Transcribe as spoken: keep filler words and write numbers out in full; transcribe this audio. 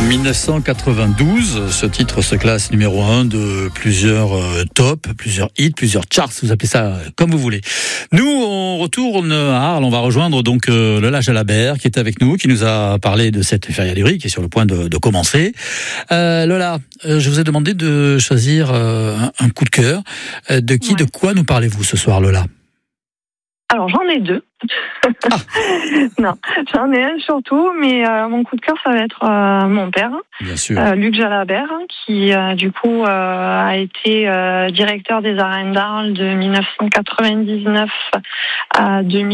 dix-neuf cent quatre-vingt-douze, ce titre se classe numéro un de plusieurs euh, tops, plusieurs hits, plusieurs charts, vous appelez ça comme vous voulez. Nous, on retourne à Arles, on va rejoindre donc euh, Lola Jalabert qui est avec nous, qui nous a parlé de cette Feria Libri qui est sur le point de, de commencer. Euh, Lola, euh, je vous ai demandé de choisir euh, un, un coup de cœur. Euh, de qui, ouais. de quoi nous parlez-vous ce soir, Lola ? Alors j'en ai deux. Ah. Non, j'en ai un surtout, mais euh, mon coup de cœur ça va être euh, mon père, Bien sûr. Euh, Luc Jalabert, qui euh, du coup euh, a été euh, directeur des arènes d'Arles de dix-neuf cent quatre-vingt-dix-neuf à deux mille.